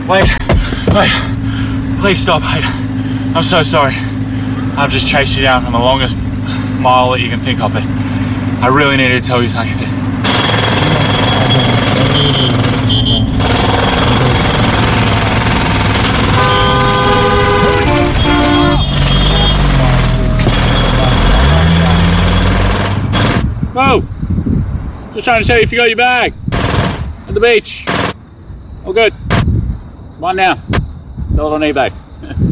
Wait, please stop, Hayden. I'm so sorry. I've just chased you down from the longest mile that you can think of. It. I really needed to tell you something. Whoa! Just trying to tell you if you got your bag at the beach. All good. Come on now. Sell it on eBay.